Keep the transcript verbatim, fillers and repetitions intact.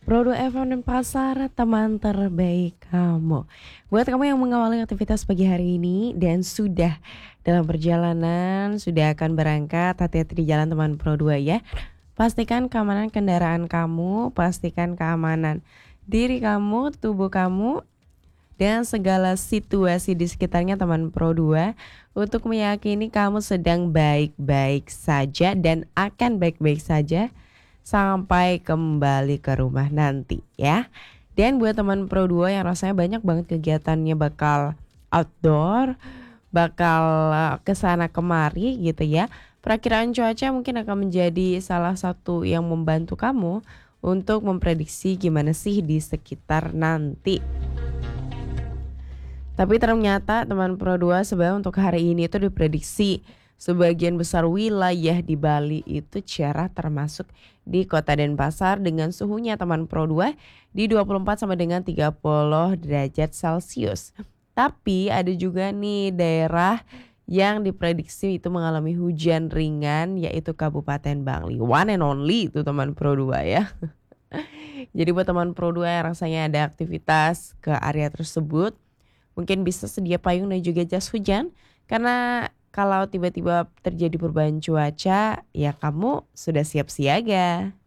Pro dua F M dan Pasar, teman terbaik kamu. Buat kamu yang mengawali aktivitas pagi hari ini dan sudah dalam perjalanan, sudah akan berangkat, hati-hati di jalan teman Pro dua ya. Pastikan keamanan kendaraan kamu, pastikan keamanan diri kamu, tubuh kamu, dan segala situasi di sekitarnya teman Pro dua untuk meyakini kamu sedang baik-baik saja dan akan baik-baik saja sampai kembali ke rumah nanti ya. Dan buat teman Pro dua yang rasanya banyak banget kegiatannya bakal outdoor, bakal eh, kesana kemari gitu ya. Perakiraan cuaca mungkin akan menjadi salah satu yang membantu kamu untuk memprediksi gimana sih di sekitar nanti. Tapi ternyata teman Pro dua sebenarnya untuk hari ini itu diprediksi sebagian besar wilayah di Bali itu cerah termasuk di Kota Denpasar dengan suhunya teman Pro dua di dua puluh empat sampai dengan tiga puluh derajat Celcius. Tapi ada juga nih daerah yang diprediksi itu mengalami hujan ringan yaitu Kabupaten Bangli. One and only itu teman Pro dua ya. Jadi buat teman Pro dua yang rasanya ada aktivitas ke area tersebut, mungkin bisa sedia payung dan juga jas hujan karena kalau tiba-tiba terjadi perubahan cuaca ya kamu sudah siap siaga.